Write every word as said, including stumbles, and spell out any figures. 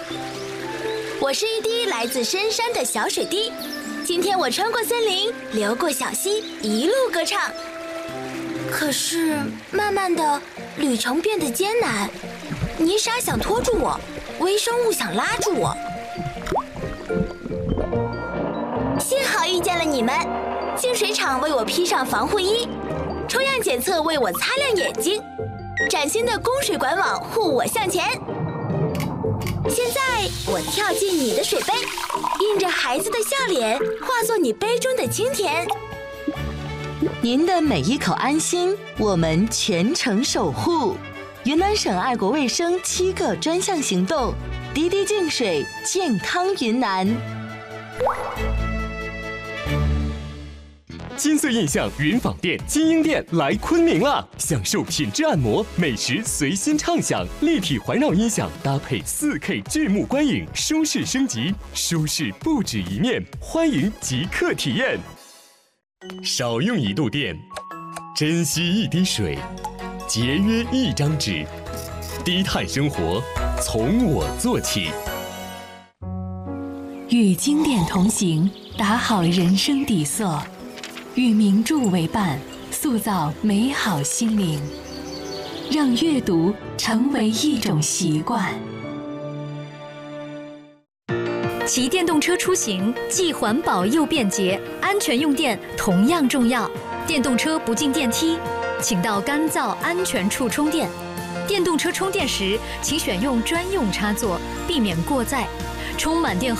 我是一滴来自深山的小水滴，今天我穿过森林，流过小溪，一路歌唱。可是慢慢的，旅程变得艰难，泥沙想拖住我，微生物想拉住我。幸好遇见了你们，净水厂为我披上防护衣，抽样检测为我擦亮眼睛，崭新的供水管网护我向前。现在我跳进你的水杯，印着孩子的笑脸，化作你杯中的清甜。 您的每一口安心，我们全程守护。云南省爱国卫生七个专项行动，滴滴净水，健康云南。 金色印象云纺店、金鹰店来昆明了，享受品质按摩、美食随心畅享，立体环绕音响搭配 四K 巨幕观影，舒适升级，舒适不止一面，欢迎即刻体验。少用一度电，珍惜一滴水，节约一张纸，低碳生活从我做起。 与经典同行，打好人生底色。与名著为伴，塑造美好心灵，让阅读成为一种习惯。 骑电动车出行既环保又便捷，安全用电同样重要。电动车不进电梯，请到干燥安全处充电。电动车充电时，请选用专用插座，避免过载。充满电后